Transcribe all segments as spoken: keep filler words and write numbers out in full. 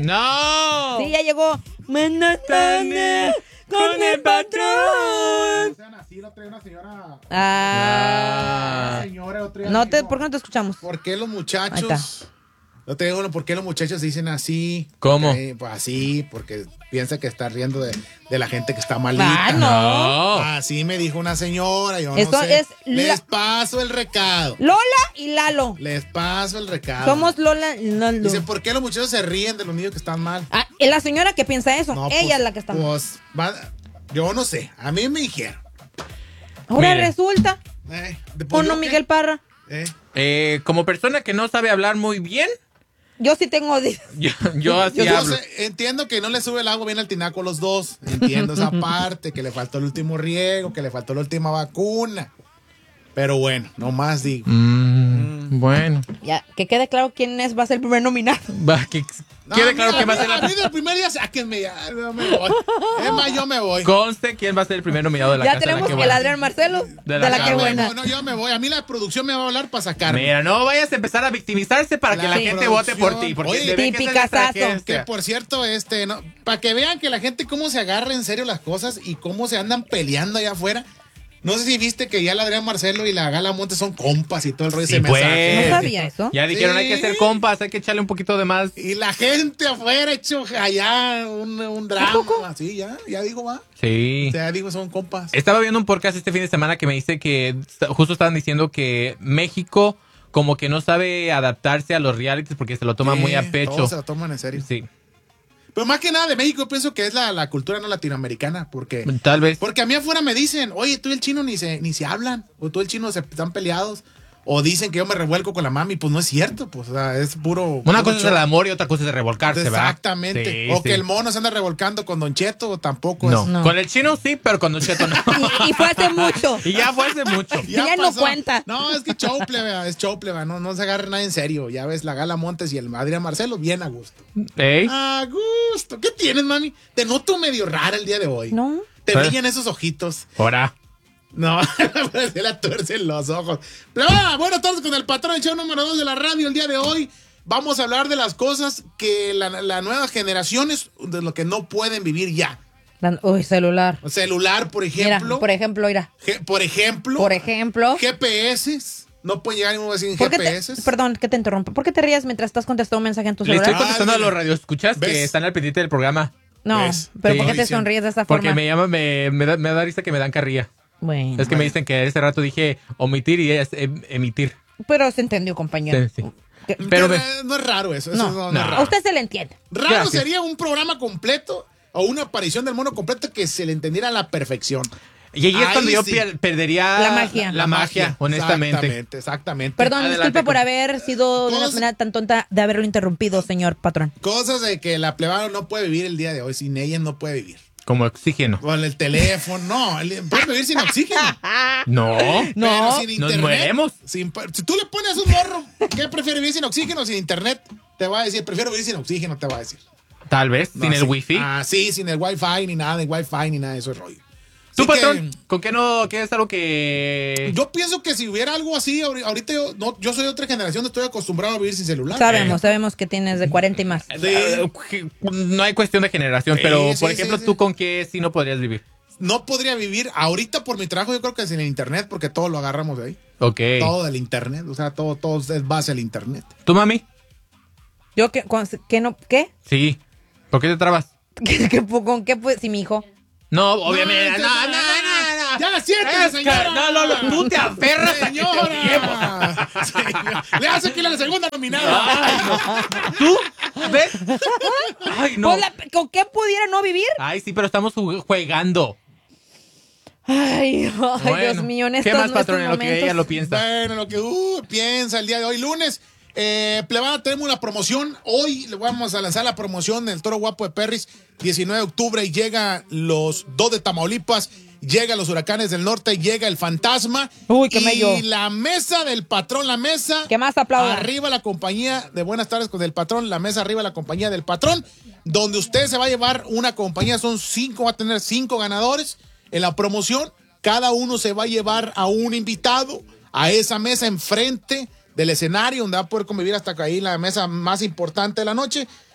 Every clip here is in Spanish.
¡No! Sí, ya llegó. Manatana con el patrón. Así lo trae una señora. Ah. Señora, No te, ¿por qué no te escuchamos? ¿Por qué los Ahí muchachos? está. No te digo, ¿por qué los muchachos dicen así? ¿Cómo? Porque, pues así, porque piensa que está riendo de, de la gente que está malita. Ah, no. Así me dijo una señora, yo Eso no sé. es Les la- paso el recado. Lola y Lalo. Les paso el recado. Somos Lola y Lalo. Dice, ¿por qué los muchachos se ríen de los niños que están mal? Ah, es la señora que piensa eso. No, Ella pues, es la que está mal. Pues, va- yo no sé, a mí me dijeron. Ahora Miren. resulta. Eh, de- ¿O pues, no, ¿yo qué? Miguel Parra? Eh, Eh, como persona que no sabe hablar muy bien, Yo sí tengo. di- yo, yo así Yo hablo. sé, entiendo que no le sube el agua bien al tinaco a los dos. Entiendo esa parte, que le faltó el último riego, que le faltó la última vacuna. Pero bueno, nomás digo. Mm, bueno. Ya, que quede claro quién es, va a ser el primer nominado. Va, que No, quede a mí- claro que va a ser A mí la... del primer día, sáquenme ya. Yo me voy. Es más, yo me voy. Conste quién va a ser el primer nominado de la Ya casa. de la tenemos que el buena. Adrián Marcelo de De la, la que que buena. No, no, yo me voy. A mí la producción me va a hablar para sacarme. Mira, no vayas a empezar a victimizarse para que La la gente producción. vote por ti. Porque Oye, se ve que esa es la tipicazazo. estrategia. Que por cierto, este, no, para que vean que la gente cómo se agarra en serio las cosas y cómo se andan peleando allá afuera. No sé si viste que ya el Adrián Marcelo y la Gala Montes son compas y todo el rollo. Sí, ese pues. mensaje. No sabía eso. Ya dijeron, Sí. hay que ser compas, hay que echarle un poquito de más. Y la gente afuera hecho allá un, un drama. Así, ya, ya digo, va. Sí. O sea, digo, son compas. Estaba viendo un podcast este fin de semana que me dice que esta- justo estaban diciendo que México como que no sabe adaptarse a los realities porque se lo toma Sí, muy a pecho. Todos se lo toman en serio. Sí, Pero más que nada de México, yo pienso que es la, la cultura no latinoamericana. Porque, tal vez. porque a mí afuera me dicen, oye, tú y el chino ni se, ni se hablan. O tú y el chino se están peleados. O dicen que yo me revuelco con la mami. Pues no es cierto. Pues o sea, es puro. Una puro cosa es show. el amor y otra cosa es revolcarse, ¿verdad? Exactamente. Sí, o sí. que el mono se anda revolcando con Don Cheto. Tampoco No. es. No. Con el chino sí, pero con Don Cheto no. Y, y fue hace mucho. Y ya fue hace mucho. Ya no cuenta. No, es que show, plebe, es show, plebe, no, no se agarre nada en serio. Ya ves, la Gala Montes y el Adrián Marcelo, bien a gusto. ¿Ey? A gusto. ¿Qué tienes, mami? Te noto medio rara el día de hoy. No. Te ¿Eh? brillan esos ojitos. Ahora. No, se la tuercen los ojos. Pero ah, buenas tardes con el patrón del show número dos de la radio. El día de hoy vamos a hablar de las cosas que la, la nueva generaciones, de lo que no pueden vivir ya. Dan- Uy, celular. Celular, por Mira, ejemplo. por ejemplo, mira. Ge- por ejemplo. Por ejemplo. G P S. No puede llegar ningún sin ¿Por qué te- G P S. perdón, que te interrumpa. ¿Por qué te ríes mientras estás contestando un mensaje en tu Le celular? estoy contestando Ah, a los mira. radioescuchas ¿Ves? que están al pendiente del programa. No, ¿Ves? pero Sí. ¿por qué te Diciendo. sonríes de esta Porque forma? me llama, me, me, da, me da risa que me dan carrilla. Bueno, Es que me dicen que ese rato dije omitir y es em- emitir. pero se entendió, compañero. Sí, sí. Que- Pero Pero me- eh, no es raro eso. Eso No, no, no no. es A raro. usted se le entiende. Raro Gracias. sería un programa completo o una aparición del mono completo que se le entendiera a la perfección. Y ahí es Ahí cuando yo sí. pier- perdería La magia. La magia, honestamente. Exactamente, exactamente. Perdón, Adelante, disculpe por con- haber sido de una Cosas- manera tan tonta de haberlo interrumpido, señor patrón. Cosas de que la plebada no puede vivir el día de hoy. Sin ella no puede vivir. Como oxígeno. Con el teléfono, no. el- Puede vivir sin oxígeno. No. No, Pero sin nos internet. mueremos. sin- si tú le pones a un morro, ¿qué prefiere vivir sin oxígeno o sin internet? Te va a decir, prefiero vivir sin oxígeno, te va a decir. Tal vez, No, sin el sí. wifi. Ah, sí, sin el wifi, ni nada de wifi, ni nada de eso es rollo. ¿Tú, Así que, patrón? ¿Con qué no? ¿Qué es algo que...? yo pienso que si hubiera algo así, ahori- ahorita yo, no, yo soy de otra generación, estoy acostumbrado a vivir sin celular. Sabemos, sabemos que tienes de cuarenta y más. Eh, que- No hay cuestión de generación, Sí, pero sí, por sí, ejemplo, sí. ¿tú con qué sí no podrías vivir? No podría vivir ahorita por mi trabajo, yo creo que sin el internet, porque todo lo agarramos de ahí. Ok. Todo del internet, o sea, todo, todo es base del internet. ¿Tú, mami? Yo que, con- que no, ¿qué? Sí. ¿Por qué te trabas? ¿Qué, qué- con qué puede, si mi hijo? No, obviamente. No, No, no, no, no, no. Ya, siéntese, Es que- señora. No, no, no, tú te aferras a que te odiemos. Señora. Señora. Le hace que la segunda nominada. Ay, no. ¿Tú? ¿Ves? Ay, no. Pues la- ¿Con qué pudiera no vivir? Ay, sí, pero estamos ju- jugando. Ay, ay, Bueno, Dios mío, en estos, ¿qué más, estos patrón, en lo que momentos. ella lo piensa? Bueno, lo que uh, piensa el día de hoy, lunes. Eh, plebada, tenemos una promoción. Hoy le vamos a lanzar la promoción del Toro Guapo de Perris. diecinueve de octubre y llega los dos de Tamaulipas. Llega los Huracanes del Norte. Llega el Fantasma. Uy, qué y mello. la mesa del patrón, la mesa. ¿Qué más aplaudan? Arriba la compañía de Buenas tardes con el patrón. La mesa arriba la compañía del patrón. Donde usted se va a llevar una compañía. Son cinco, va a tener cinco ganadores en la promoción. Cada uno se va a llevar a un invitado a esa mesa enfrente del escenario, donde va a poder convivir hasta que ahí la mesa más importante de la noche,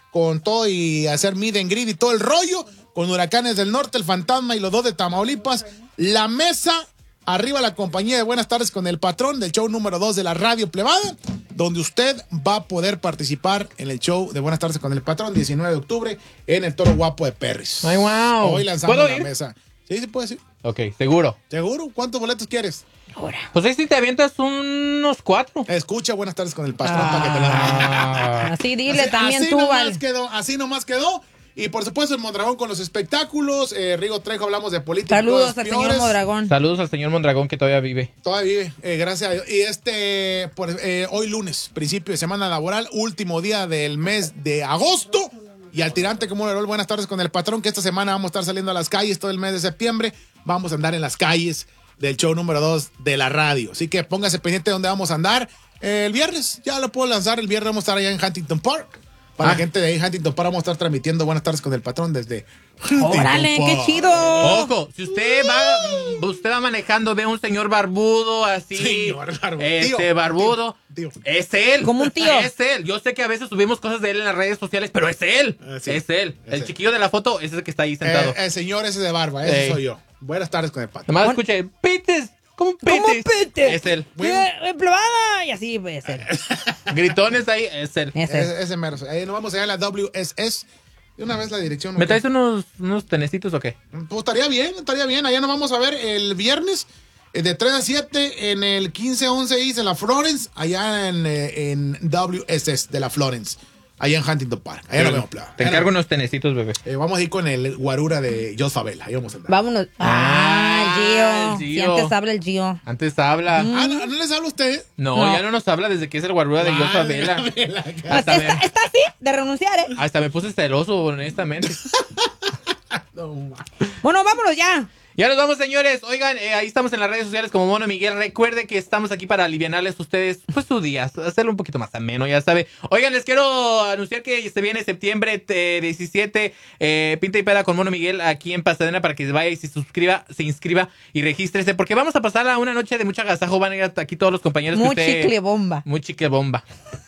con todo y hacer meet and greet y todo el rollo, con Huracanes del Norte, el Fantasma y los dos de Tamaulipas. La mesa, arriba la compañía de Buenas Tardes con el Patrón, del show número dos de la radio plebada, donde usted va a poder participar en el show de Buenas Tardes con el Patrón, diecinueve de octubre, en el Toro Guapo de Perris. Ay, wow. Hoy lanzamos ¿Puedo la ir? mesa. Sí, sí puede ser. Ok, seguro. ¿Seguro? ¿Cuántos boletos quieres? Ahora. Pues ahí sí te avientas unos cuatro. Escucha Buenas Tardes con el Patrón Ah. para que te la... Así dile Así- también así tú, nomás Val. quedó, así nomás quedó. Y por supuesto el Mondragón con los espectáculos. Eh, Rigo Trejo, hablamos de política. Saludos cosas al señor peores. Modragón. Saludos al señor Mondragón que todavía vive. Todavía vive, eh, gracias a Dios. Y este, por, eh, hoy lunes, principio de semana laboral, último día del mes de agosto. Y al tirante como le Buenas Tardes con el Patrón, que esta semana vamos a estar saliendo a las calles todo el mes de septiembre. Vamos a andar en las calles del show número dos de la radio. Así que póngase pendiente de dónde vamos a andar. Eh, el viernes, ya lo puedo lanzar, el viernes vamos a estar allá en Huntington Park. Para Ah. la gente de ahí, Huntington Park, vamos a estar transmitiendo Buenas Tardes con el Patrón desde Huntington Órale, qué Park. chido. Ojo, si usted va, usted va manejando, ve un señor barbudo así, Señor barbudo. este Tío, barbudo, tío, tío. es él. Como un tío. Es él. Yo sé que a veces subimos cosas de él en las redes sociales, pero es él. Ah, sí. Es él. Es El él. chiquillo de la foto es el que está ahí sentado. Eh, el señor ese de barba, ese Ey. soy yo. Buenas Tardes con el Patrón. Nomás escuché, Petes, ¿cómo Petes? ¿Cómo pete? Es él. Eh, eh, plebada. Y así puede ser. Gritones ahí, es él. Ese. Ese, ese mero. Ahí nos vamos allá a la W S S. De una vez la dirección. ¿Me ¿ok? traes unos, unos tenecitos o qué? Pues estaría bien, estaría bien. Allá nos vamos a ver el viernes eh, de tres a siete en el quince once East en la Florence, allá en, eh, en W S S de la Florence, allá en Huntington Park. Allá nos vemos, plebada. Te Allá encargo nos- unos tenecitos, bebé. eh, vamos a ir con el guarura de Jos Favela. Ahí vamos a andar. Vámonos. Ah, Ah, el el Gio. Gio. Si antes habla el Gio. Antes habla. Ah, ¿no, ¿no les habla a usted? No, No. ya no nos habla desde que es el guarura de Yosa Madre Vela. de la- Hasta Está, me, está así de renunciar, ¿eh? hasta me puse celoso, honestamente. No, ma. Bueno, vámonos ya. Ya nos vamos, señores. Oigan, eh, ahí estamos en las redes sociales como Mono Miguel. Recuerden que estamos aquí para alivianarles a ustedes pues su día, hacerlo un poquito más ameno, ya sabe. Oigan, les quiero anunciar que se viene septiembre eh, diecisiete, eh, Pinta y Peda con Mono Miguel aquí en Pasadena para que se vaya y se suscriba, se inscriba y regístrese, porque vamos a pasar a una noche de mucho agasajo. Van a ir aquí todos los compañeros Muy que usted... chicle bomba. Muy chicle bomba.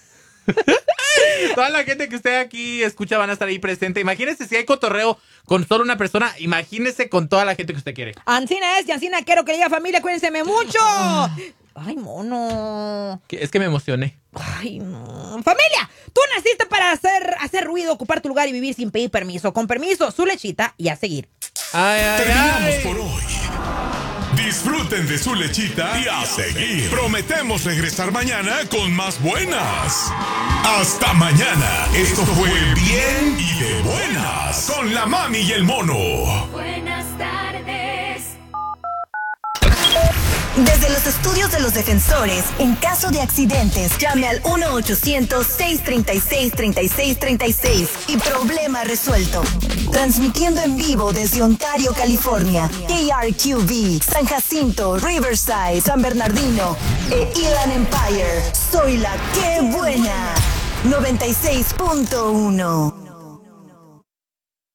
Toda la gente que usted aquí escucha van a estar ahí presente. Imagínese si hay cotorreo con solo una persona, imagínese con toda la gente que usted quiere. Ancina es y Ancina quiero que le diga familia, cuídense mucho. Ay, mono. Que- Es que me emocioné. Ay, no. Familia, tú naciste para hacer, hacer ruido, ocupar tu lugar y vivir sin pedir permiso. Con permiso, su lechita y a seguir. Ay, ay, Terminamos ay. por hoy. Disfruten de su lechita y a seguir. Prometemos regresar mañana con más buenas. Hasta mañana. Esto fue Bien y de Buenas con la mami y el mono. Buenas tardes. Desde los estudios de los defensores, en caso de accidentes, llame al uno ochocientos, seiscientos treinta y seis, treinta y seis treinta y seis y problema resuelto. Transmitiendo en vivo desde Ontario, California, K R Q V, San Jacinto, Riverside, San Bernardino e Inland Empire. Soy la que buena. noventa y seis punto uno.